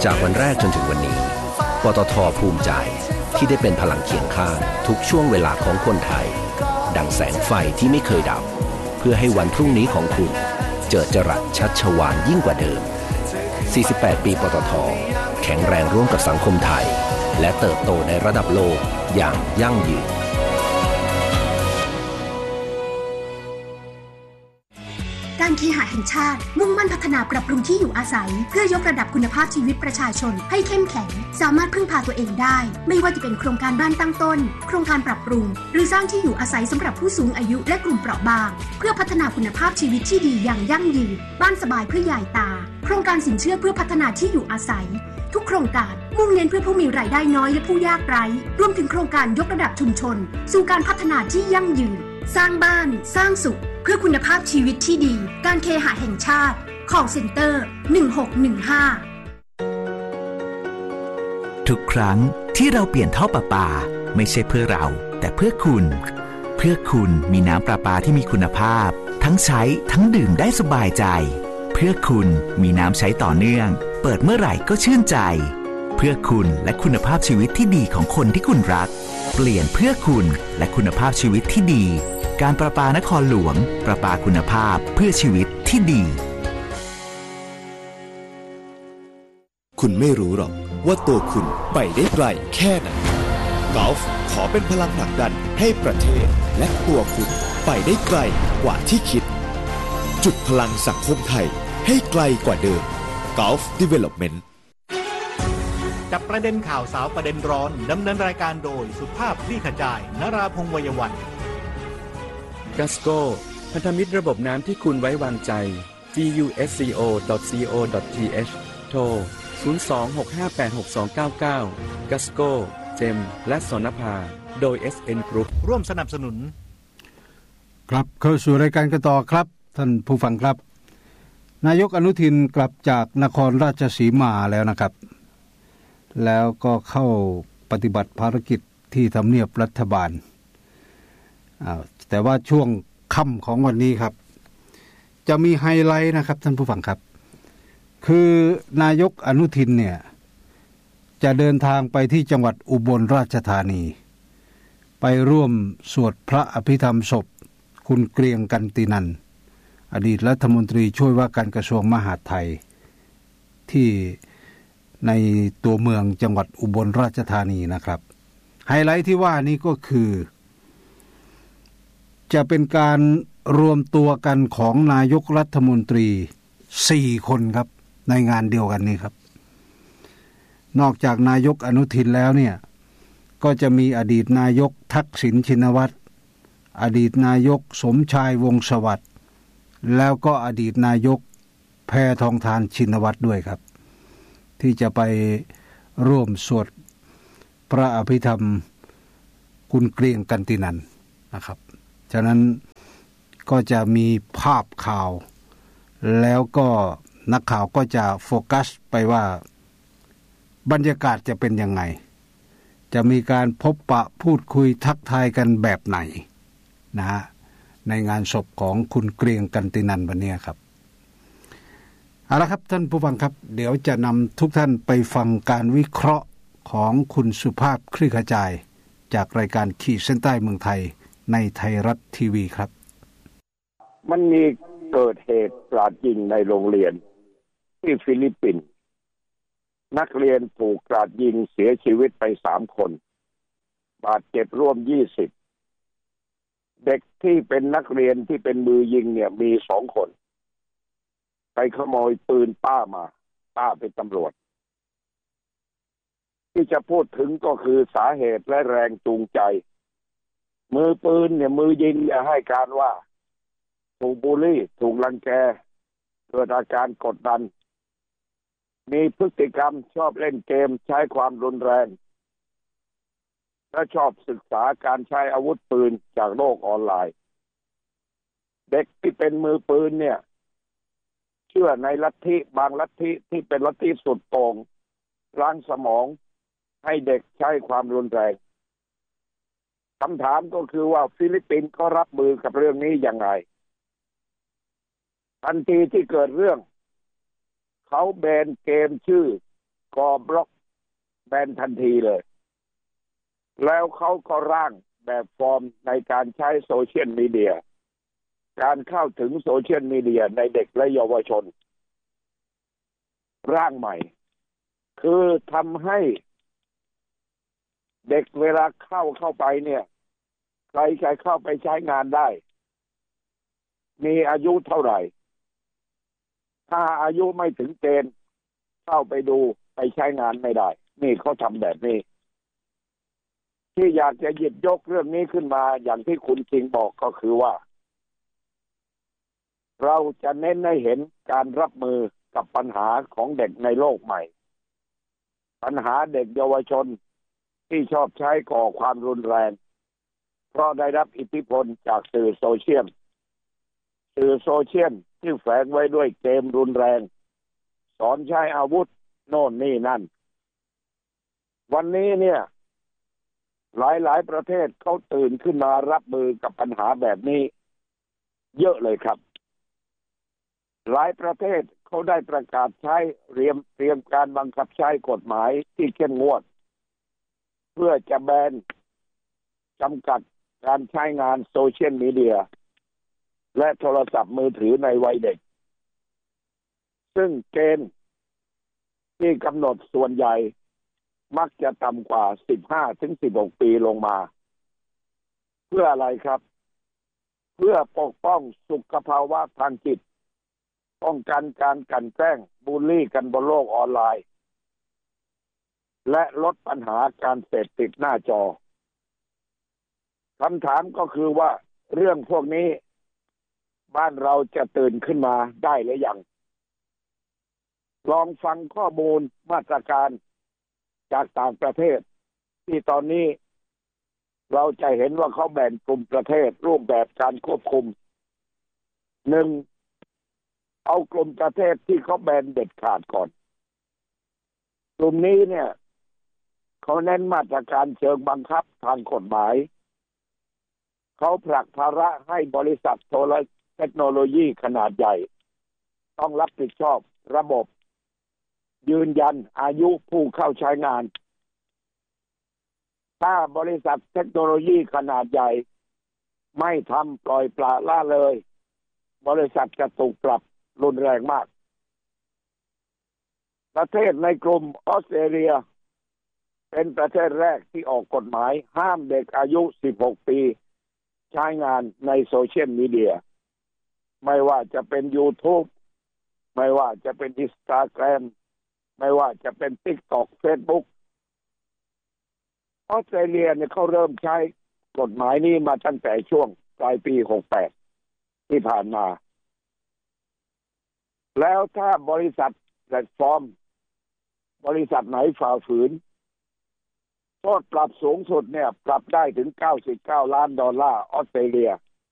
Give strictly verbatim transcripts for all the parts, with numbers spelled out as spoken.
จากวันแรกจนถึงวันนี้ปตท.ภูมิใจที่ได้เป็นพลังเคียงข้างทุกช่วงเวลาของคนไทยดังแสงไฟที่ไม่เคยดับเพื่อให้วันพรุ่งนี้ของคุณเจิดจรัสชัชวาลยิ่งกว่าเดิมสี่สิบแปดปีปตท.แข็งแรงร่วมกับสังคมไทยและเติบโตในระดับโลกอย่างยั่งยืนการเคหะแห่งชาติมุ่งมั่นพัฒนาปรับปรุงที่อยู่อาศัยเพื่อยกระดับคุณภาพชีวิตประชาชนให้เข้มแข็งสามารถพึ่งพาตัวเองได้ไม่ว่าจะเป็นโครงการบ้านตั้งต้นโครงการปรับปรุงหรือสร้างที่อยู่อาศัยสำหรับผู้สูงอายุและกลุ่มเปราะบางเพื่อพัฒนาคุณภาพชีวิตที่ดีอย่างยั่งยืนบ้านสบายเพื่อยายตาโครงการสินเชื่อเพื่อพัฒนาที่อยู่อาศัยทุกโครงการมุ่งเน้นเพื่อผู้มีรายได้น้อยและผู้ยากไร้รวมถึงโครงการยกระดับชุมชนสู่การพัฒนาที่ยั่งยืนสร้างบ้านสร้างสุขเพื่อคุณภาพชีวิตที่ดีการเคหะแห่งชาติ Call Center หนึ่งหกหนึ่งห้าทุกครั้งที่เราเปลี่ยนท่อประปาไม่ใช่เพื่อเราแต่เพื่อคุณเพื่อคุณมีน้ำประปาที่มีคุณภาพทั้งใช้ทั้งดื่มได้สบายใจเพื่อคุณมีน้ำใช้ต่อเนื่องเปิดเมื่อไหร่ก็ชื่นใจเพื่อคุณและคุณภาพชีวิตที่ดีของคนที่คุณรักเปลี่ยนเพื่อคุณและคุณภาพชีวิตที่ดีการประปานครหลวงประปาคุณภาพเพื่อชีวิตที่ดีคุณไม่รู้หรอกว่าตัวคุณไปได้ไกลแค่ไหนกอล์ฟขอเป็นพลังผลักดันให้ประเทศและตัวคุณไปได้ไกลกว่าที่คิดจุดพลังสังคมไทยให้ไกลกว่าเดิม Gulf Development จับประเด็นข่าวสาวประเด็นร้อนดำเนินรายการโดยสุภาพคลี่ขจายนราพงษ์วัยวันกัสโก้พันธมิตรระบบน้ำที่คุณไว้วางใจ จี ยู เอส ซี โอ ดอท ซี โอ ดอท ที เอช โทร ศูนย์ สอง หก ห้า แปด หก สอง เก้า เก้า กัสโก้ เจมและสนภาโดย เอส เอ็น Group ร่วมสนับสนุนครับเข้าสู่รายการกันต่อครับท่านผู้ฟังครับนายกอนุทินกลับจากนครราชสีมาแล้วนะครับแล้วก็เข้าปฏิบัติภารกิจที่ทำเนียบรัฐบาลอ้าวแต่ว่าช่วงค่ำของวันนี้ครับจะมีไฮไลท์นะครับท่านผู้ฟังครับคือนายกอนุทินเนี่ยจะเดินทางไปที่จังหวัดอุบลราชธานีไปร่วมสวดพระอภิธรรมศพคุณเกรียงกันตินันอดีตรัฐมนตรีช่วยว่าการกระทรวงมหาดไทยที่ในตัวเมืองจังหวัดอุบลราชธานีนะครับไฮไลท์ที่ว่านี้ก็คือจะเป็นการรวมตัวกันของนายกรัฐมนตรีสี่คนครับในงานเดียวกันนี้ครับนอกจากนายกอนุทินแล้วเนี่ยก็จะมีอดีตนายกทักษิณชินวัตรอดีตนายกสมชายวงศ์สวัสดิ์แล้วก็อดีตนายกแพทองธารชินวัตรด้วยครับที่จะไปร่วมสวดพระอภิธรรมคุณเกรียงกันตินันนะครับฉะนั้นก็จะมีภาพข่าวแล้วก็นักข่าวก็จะโฟกัสไปว่าบรรยากาศจะเป็นยังไงจะมีการพบปะพูดคุยทักทายกันแบบไหนนะฮะในงานศพของคุณเกรียงกันตินันวันนี้ครับเอาละครับท่านผู้ฟังครับเดี๋ยวจะนำทุกท่านไปฟังการวิเคราะห์ของคุณสุภาพคลี่ขจายจากรายการขีดเส้นใต้เมืองไทยในไทยรัฐทีวีครับมันมีเกิดเหตุกราดยิงในโรงเรียนที่ฟิลิปปินส์นักเรียนถูกกราดยิงเสียชีวิตไปสามคนบาดเจ็บร่วมยี่สิบเด็กที่เป็นนักเรียนที่เป็นมือยิงเนี่ยมีสองคนไปขโมยปืนป้ามาป้าเป็นตำรวจที่จะพูดถึงก็คือสาเหตุและแรงจูงใจมือปืนเนี่ยมือยิงเนี่ยให้การว่าถูกบูลลี่ถูกรังแกเกิดอาการกดดันมีพฤติกรรมชอบเล่นเกมใช้ความรุนแรงและชอบศึกษาการใช้อาวุธปืนจากโลกออนไลน์เด็กที่เป็นมือปืนเนี่ยเชื่อในลัทธิบางลัทธิที่เป็นลัทธิสุดโต่งล้างสมองให้เด็กใช้ความรุนแรงคำถามก็คือว่าฟิลิปปินส์ก็รับมือกับเรื่องนี้ยังไงทันทีที่เกิดเรื่องเขาแบนเกมชื่อกอบล็อกแบนทันทีเลยแล้วเขาก็ร่างแบบฟอร์มในการใช้โซเชียลมีเดียการเข้าถึงโซเชียลมีเดียในเด็กและเยาวชนร่างใหม่คือทำให้เด็กเวลาเข้าเข้าไปเนี่ยใครใครเข้าไปใช้งานได้มีอายุเท่าไหร่ถ้าอายุไม่ถึงเกณฑ์เข้าไปดูไปใช้งานไม่ได้นี่เขาทำแบบนี้ที่อยากจะหยิบยกเรื่องนี้ขึ้นมาอย่างที่คุณคิงบอกก็คือว่าเราจะเน้นให้เห็นการรับมือกับปัญหาของเด็กในโลกใหม่ปัญหาเด็กเยาวชนที่ชอบใช้ก่อความรุนแรงเพราะได้รับอิทธิพลจากสื่อโซเชียลสื่อโซเชียลที่แฝงไว้ด้วยเกมรุนแรงสอนใช้อาวุธโน่นนี่นั่นวันนี้เนี่ยหลายๆประเทศเขาตื่นขึ้นมารับมือกับปัญหาแบบนี้เยอะเลยครับหลายประเทศเขาได้ประกาศใช้เตรียมเตรียมการบังคับใช้กฎหมายที่เข้มงวดเพื่อจะแบนจำกัดการใช้งานโซเชียลมีเดียและโทรศัพท์มือถือในวัยเด็กซึ่งเกณฑ์ที่กำหนดส่วนใหญ่มักจะต่ำกว่า สิบห้าถึงสิบหก ปีลงมาเพื่ออะไรครับเพื่อปกป้องสุขภาวะทางจิตป้องกันการกลั่นแกล้งบูลลี่กันบนโลกออนไลน์และลดปัญหาการเสพติดหน้าจอคำถามก็คือว่าเรื่องพวกนี้บ้านเราจะตื่นขึ้นมาได้หรือยังลองฟังข้อมูลมาตรการจากต่างประเทศที่ตอนนี้เราจะเห็นว่าเขาแบ่งกลุ่มประเทศรูปแบบการควบคุมหนึ่งเอากลุ่มประเทศที่เขาแบนเด็ดขาดก่อนกลุ่มนี้เนี่ยเขาเน้นมาตรการเชิงบังคับทางกฎหมายเขาผลักภาระให้บริษัทโทรเทคโนโลยีขนาดใหญ่ต้องรับผิดชอบระบบยืนยันอายุผู้เข้าใช้งานถ้าบริษัทเทคโนโลยีขนาดใหญ่ไม่ทำปล่อยปละละเลยบริษัทจะถูกปรับรุนแรงมากประเทศในกลุ่มออสเตรเลียเป็นประเทศแรกที่ออกกฎหมายห้ามเด็กอายุสิบหกปีใช้งานในโซเชียลมีเดียไม่ว่าจะเป็น YouTube ไม่ว่าจะเป็น Instagram ไม่ว่าจะเป็น TikTok Facebook ออสเตรเลียเนี่ยเขาเริ่มใช้กฎหมายนี้มาตั้งแต่ช่วงปลายปีหกสิบแปดที่ผ่านมาแล้วถ้าบริษัทแพลตฟอร์มบริษัทไหนฝ่าฝืนโทษปรับสูงสุดเนี่ยปรับได้ถึงเก้าสิบเก้าล้านดอลลาร์ออสเตรเลีย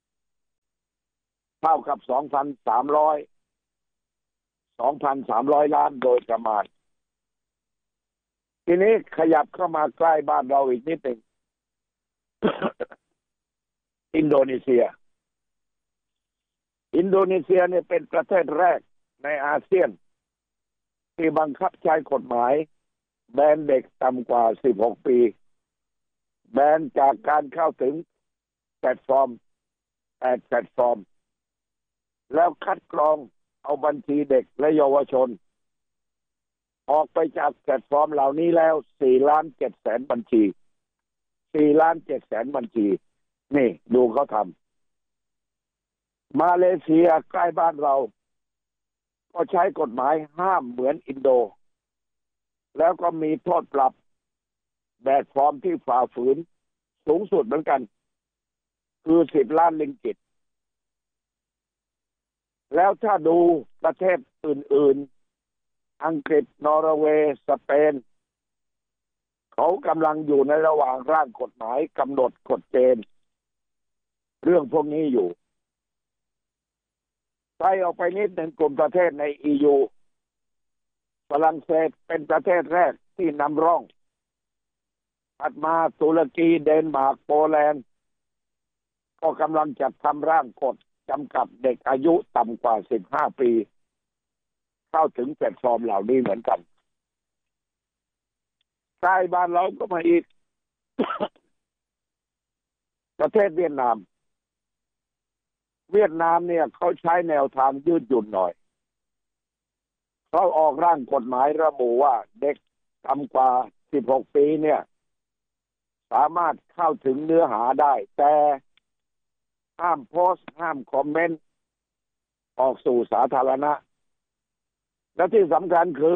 เท่ากับ สองพันสามร้อย สองพันสามร้อย ล้านโดยประมาณทีนี้ขยับเข้ามาใกล้บ้านเราอีกนิดหนึ่ง อินโดนีเซียอินโดนีเซียเนี่ยเป็นประเทศแรกในอาเซียนที่บังคับใช้กฎหมายแบนเด็กต่ำกว่าสิบหกปีแบนจากการเข้าถึงแพลตฟอร์มแอดแพลตฟอร์มแล้วคัดกรองเอาบัญชีเด็กและเยาวชนออกไปจากแพลตฟอร์มเหล่านี้แล้วสี่ล้านเจ็ดแสนบัญชีสี่ล้านเจ็ดแสนบัญชีนี่ดูเขาทำมาเลเซียใกล้บ้านเราก็ใช้กฎหมายห้ามเหมือนอินโดแล้วก็มีโทษปรับแบบฟอร์มที่ฝ่าฝืนสูงสุดเหมือนกันคือสิบล้านริงกิตแล้วถ้าดูประเทศอื่นๆอังกฤษนอร์เวย์สเปนเขากำลังอยู่ในระหว่างร่างกฎหมายกำหนดกฎเกณฑ์เรื่องพวกนี้อยู่ไปออกไปนิดหนึ่งกลุ่มประเทศใน อี ยู ฝรั่งเศสเป็นประเทศแรกที่นำร่องถัดมาตุรกีเดนมาร์กโปแลนด์ก็กำลังจัดทำร่างกฎจำกัดเด็กอายุต่ำกว่าสิบห้าปีเข้าถึงแพลตฟอร์มเหล่านี้เหมือนกันใต้บ้านเราก็มาอีก ประเทศเวียดนามเวียดนามเนี่ยเขาใช้แนวทางยืดหยุ่นหน่อยเขาออกร่างกฎหมายระบุว่าเด็กต่ำกว่าสิบหกปีเนี่ยสามารถเข้าถึงเนื้อหาได้แต่ห้ามโพสต์ห้ามคอมเมนต์ออกสู่สาธารณะและที่สำคัญคือ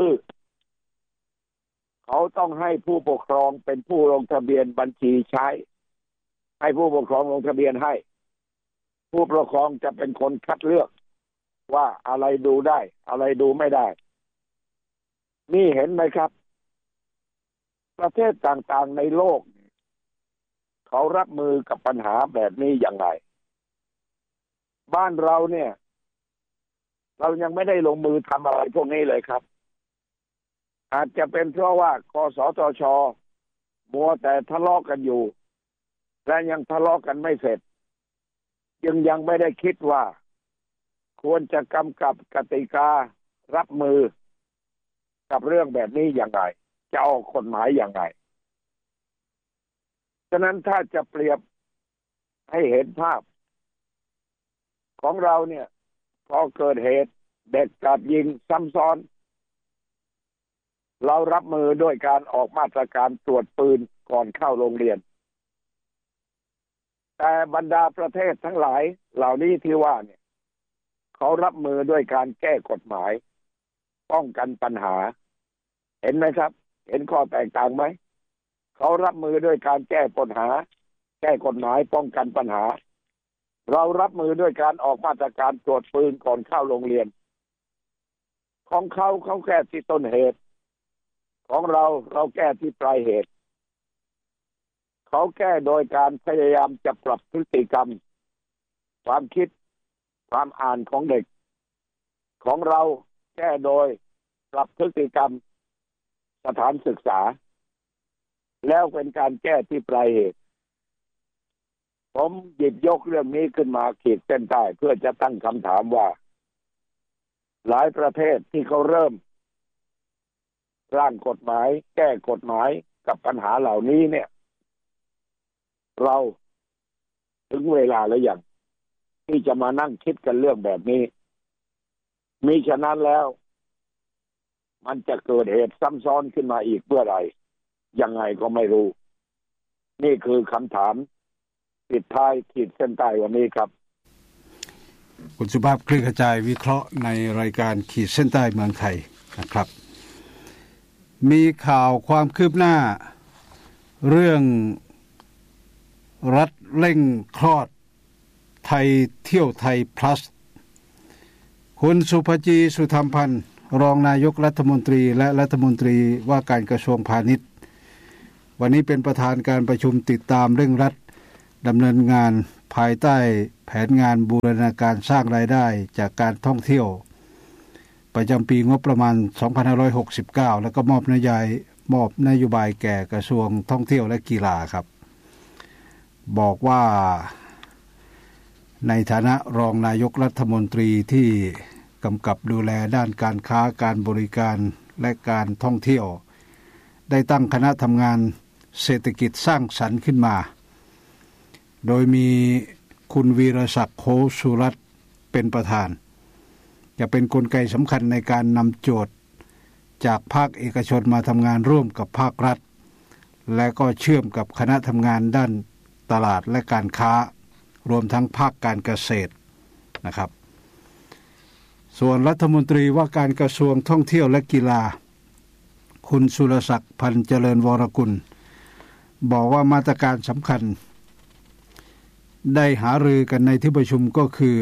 เขาต้องให้ผู้ปกครองเป็นผู้ลงทะเบียนบัญชีใช้ให้ผู้ปกครองลงทะเบียนให้ผู้ปกครองจะเป็นคนคัดเลือกว่าอะไรดูได้อะไรดูไม่ได้นี่เห็นไหมครับประเทศต่างๆในโลกเขารับมือกับปัญหาแบบนี้ยังไงบ้านเราเนี่ยเรายังไม่ได้ลงมือทำอะไรพวกนี้เลยครับอาจจะเป็นเพราะว่ากสทช.มัวแต่ทะเลาะกันอยู่และยังทะเลาะกันไม่เสร็จจึงยังไม่ได้คิดว่าควรจะกำกับกติการัมือกับเรื่องแบบนี้ยังไงจะออกกฎหมายยังไงฉะนั้นถ้าจะเปรียบให้เห็นภาพของเราเนี่ยพอเกิดเหตุเด็กกราดยิงซ้ำซ้อนเรารับมือด้วยการออกมาตรการตรวจปืนก่อนเข้าโรงเรียนแต่บรรดาประเทศทั้งหลายเหล่านี้ที่ว่าเนี่ยเขารับมือด้วยการแก้กฎหมายป้องกันปัญหาเห็นไหมครับเห็นข้อแตกต่างไหมเขารับมือด้วยการแก้ปัญหาแก้กฎหมายป้องกันปัญหาเรารับมือด้วยการออกมาตรการตรวจปืนก่อนเข้าโรงเรียนของเขาเขาแก้ที่ต้นเหตุของเราเราแก้ที่ปลายเหตุเขาแก้โดยการพยายามจะปรับพฤติกรรมความคิดความอ่านของเด็กของเราแก้โดยปรับพฤติกรรมสถานศึกษาแล้วเป็นการแก้ที่ปลายเหตุผมหยิบยกเรื่องนี้ขึ้นมาขีดเส้นใต้เพื่อจะตั้งคำถามว่าหลายประเทศที่เขาเริ่มร่างกฎหมายแก้กฎหมายกับปัญหาเหล่านี้เนี่ยเราถึงเวลาหรือยังที่จะมานั่งคิดกันเรื่องแบบนี้มิฉะนั้นแล้วมันจะเกิดเหตุซ้ำซ้อนขึ้นมาอีกเมื่อไหร่ยังไงก็ไม่รู้นี่คือคำถามปิดท้ายขีดเส้นใต้วันนี้ครับคุณสุภาพคลี่ขจายวิเคราะห์ในรายการขีดเส้นใต้เมืองไทยนะครับมีข่าวความคืบหน้าเรื่องรัฐเร่งคลอดไทยเที่ยวไทย plus คุณสุภจีสุธรรมพันธ์รองนายกรัฐมนตรีและรัฐมนตรีว่าการกระทรวงพาณิชย์วันนี้เป็นประธานการประชุมติดตามเร่งรัดดำเนินงานภายใต้แผนงานบูรณาการสร้างรายได้จากการท่องเที่ยวประจำปีงบประมาณสองพันห้าร้อยหกสิบเก้าแล้วก็มอบนโยบายมอบนโยบายแก่กระทรวงท่องเที่ยวและกีฬาครับบอกว่าในฐานะรองนายกรัฐมนตรีที่กำกับดูแลด้านการค้าการบริการและการท่องเที่ยวได้ตั้งคณะทำงานเศรษฐกิจสร้างสรรค์ขึ้นมาโดยมีคุณวีรศักดิ์โคสุรัตน์เป็นประธานจะเป็นกลไกสำคัญในการนำโจทย์จากภาคเอกชนมาทำงานร่วมกับภาครัฐและก็เชื่อมกับคณะทำงานด้านตลาดและการค้ารวมทั้งภาคการเกษตรนะครับส่วนรัฐมนตรีว่าการกระทรวงท่องเที่ยวและกีฬาคุณสุรศักดิ์พันธ์เจริญวรกุลบอกว่ามาตรการสำคัญได้หารือกันในที่ประชุมก็คือ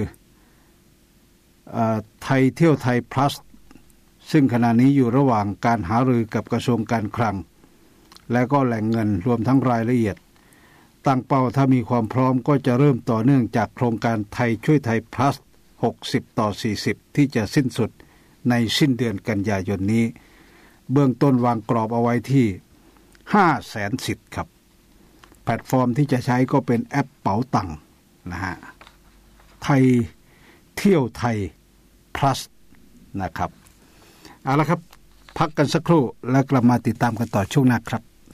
ไทยเที่ยวไทย plus ซึ่งขณะนี้อยู่ระหว่างการหารือกับกระทรวงการคลังและก็แหล่งเงินรวมทั้งรายละเอียดตั้งเป้าถ้ามีความพร้อมก็จะเริ่มต่อเนื่องจากโครงการไทยช่วยไทย plus หกสิบต่อสี่สิบที่จะสิ้นสุดในสิ้นเดือนกันยายนนี้เบื้องต้นวางกรอบเอาไว้ที่ห้าแสนสิทธิ์ครับแพลตฟอร์มที่จะใช้ก็เป็นแอปเป๋าตังค์นะฮะไทยเที่ยวไทย plus นะครับเอาละครับพักกันสักครู่แล้วกลับมาติดตามกันต่อช่วงหน้าครับ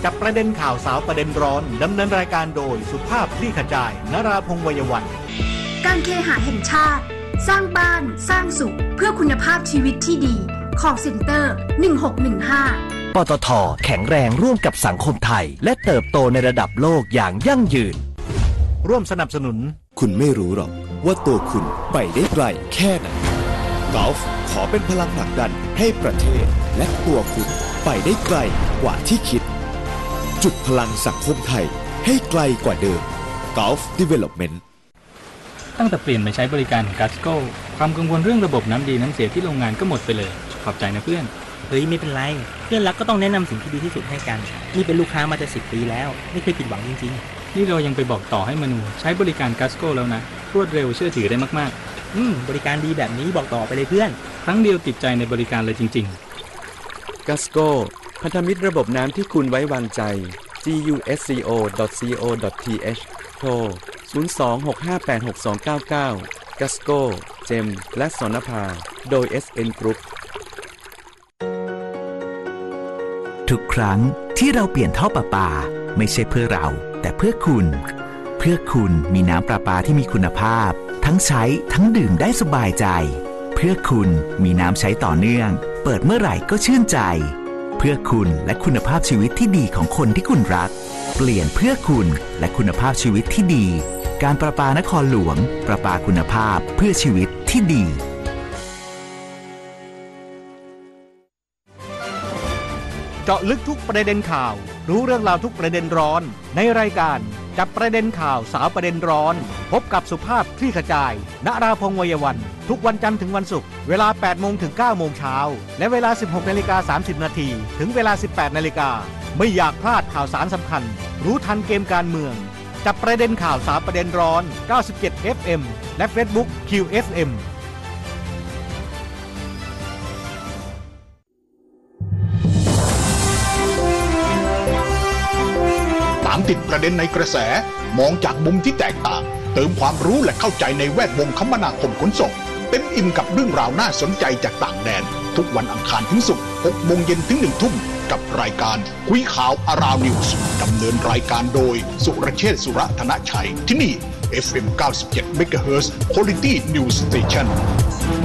จับประเด็นข่าวสาวประเด็นร้อนดำเนินรายการโดยสุภาพคลี่ขจายนราพงษ์ วัยวันการเคหะแห่งชาติสร้างบ้านสร้างสุขเพื่อคุณภาพชีวิตที่ดี Call Center หนึ่งหกหนึ่งห้าปตท.แข็งแรงร่วมกับสังคมไทยและเติบโตในระดับโลกอย่างยั่งยืนร่วมสนับสนุนคุณไม่รู้หรอกว่าตัวคุณไปได้ไกลแค่ไหนกอล์ฟขอเป็นพลังผลักดันให้ประเทศและตัวคุณไปได้ไกลกว่าที่คิดจุดพลังสังคมไทยให้ไกลกว่าเดิม Gulf Development ตั้งแต่เปลี่ยนมาใช้บริการของ Gasco ความกังวลเรื่องระบบน้ำดีน้ำเสียที่โรงงานก็หมดไปเลยขอบใจนะเพื่อนเฮ้ยไม่เป็นไรเพื่อนรักก็ต้องแนะนำสิ่งที่ดีที่สุดให้กันนี่เป็นลูกค้ามาจะสิบปีแล้วไม่เคยผิดหวังจริงๆนี่เรายังไปบอกต่อให้มนูใช้บริการ Gasco แล้วนะรวดเร็วเชื่อถือได้มากๆอืมบริการดีแบบนี้บอกต่อไปเลยเพื่อนครั้งเดียวติดใจในบริการเลยจริงๆ Gasco พันธมิตรระบบน้ำที่คุณไว้วางใจ จี ยู เอส ซี โอ ดอท ซี โอ ดอท ที เอช โทร ศูนย์ สอง หก ห้า แปด หก สอง เก้า เก้า Gasco เจมและสนภาโดย เอส เอ็น Group ทุกครั้งที่เราเปลี่ยนท่อประปาไม่ใช่เพื่อเราแต่เพื่อคุณเพื่อคุณมีน้ำประปาที่มีคุณภาพทั้งใช้ทั้งดื่มได้สบายใจเพื่อคุณมีน้ำใช้ต่อเนื่องเปิดเมื่อไหร่ก็ชื่นใจเพื่อคุณและคุณภาพชีวิตที่ดีของคนที่คุณรักเปลี่ยนเพื่อคุณและคุณภาพชีวิตที่ดีการประปานครหลวงประปาคุณภาพเพื่อชีวิตที่ดีเจาะลึกทุกประเด็นข่าวรู้เรื่องราวทุกประเด็นร้อนในรายการจับประเด็นข่าวสาวประเด็นร้อนพบกับสุภาพคลี่ขจายณราพงษ์ วัยวันทุกวันจันทร์ถึงวันศุกร์เวลา แปดโมง ถึง เก้าโมง เช้าและเวลา สิบหกนาฬิกาสามสิบนาทีถึงเวลา สิบแปดนาฬิกาไม่อยากพลาดข่าวสารสำคัญรู้ทันเกมการเมืองจับประเด็นข่าวสาวประเด็นร้อนเก้าสิบเจ็ด เอฟ เอ็ม และ Facebook คิว เอฟ เอ็มตามติดประเด็นในกระแสมองจากมุมที่แตกต่างเติมความรู้และเข้าใจในแวดวงคมนาคมขนส่งเต็มอิ่มกับเรื่องราวน่าสนใจจากต่างแดนทุกวันอังคารถึงศุกร์หกโมงเย็นถึงหนึ่งทุ่มกับรายการคุยข่าวอาราวนิวส์ดำเนินรายการโดยสุรเชษฐ์สุรธนชัยที่นี่ เอฟ เอ็ม เก้าสิบเจ็ด เมกะเฮิรตซ์ Quality News Station